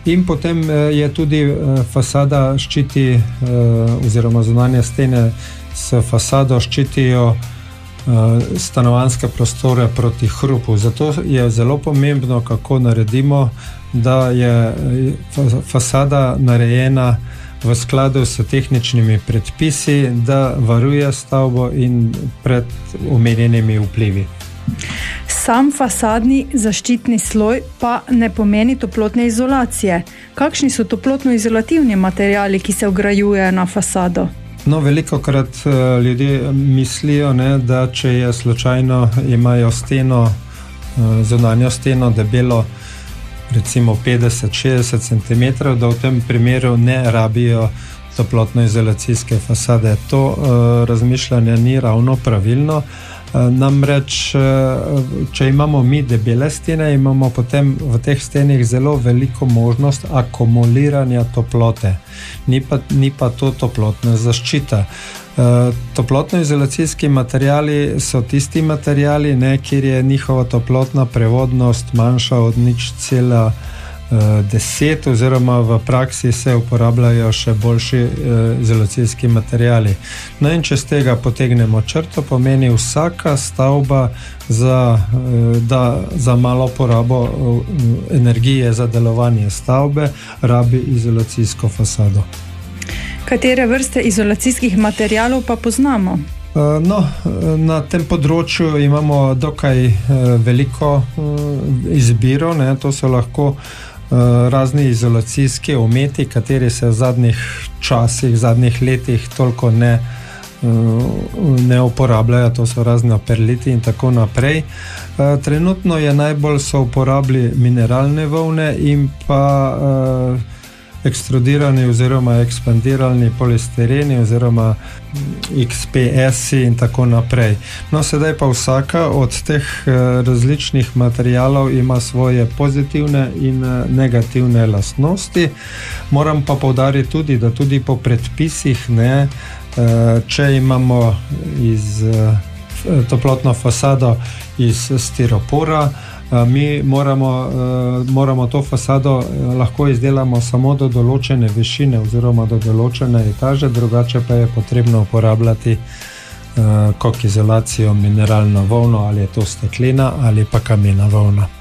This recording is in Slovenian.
In potem je tudi fasada ščiti oziroma zunanje stene s fasado ščitijo stanovanjske prostore proti hrupu. Zato je zelo pomembno, kako naredimo, da je fasada narejena v skladu s tehničnimi predpisi, da varuje stavbo in pred omenjenimi vplivi. Sam fasadni zaščitni sloj pa ne pomeni toplotne izolacije. Kakšni so toplotno-izolativni materiali, ki se vgrajujejo na fasado? No, velikokrat ljudje mislijo, da če je slučajno imajo steno, zunanjo steno debelo recimo 50-60 cm, da v tem primeru ne rabijo toplotno-izolacijske fasade. To razmišljanje ni ravno pravilno. Namreč, če imamo mi debele stene, imamo potem v teh stenih zelo veliko možnost akumuliranja toplote. Ni pa to toplotna zaščita. Toplotno-izolacijski materiali so tisti materiali, kjer je njihova toplotna prevodnost manjša od 0,10 oziroma v praksi se uporabljajo še boljši izolacijski materiali. No in če z tega potegnemo črto, pomeni vsaka stavba za malo porabo energije za delovanje stavbe rabi izolacijsko fasado. Katere vrste izolacijskih materialov pa poznamo? Na tem področju imamo dokaj veliko izbiro, to so lahko razni izolacijski ometi, kateri se v zadnjih letih toliko ne uporabljajo, to so razne perliti in tako naprej. Trenutno je najbolj so uporabili mineralne volne in pa ekstrudirani oziroma ekspandirani polistireni oziroma XPS-i in tako naprej. No, sedaj pa vsaka od teh različnih materialov ima svoje pozitivne in negativne lastnosti. Moram pa poudariti tudi, da tudi po predpisih, če imamo toplotno fasado iz stiropora, mi moramo to fasado lahko izdelamo samo do določene višine oziroma do določene etaže, drugače pa je potrebno uporabljati kot izolacijo mineralno volno, ali je to steklena ali pa kamena volna.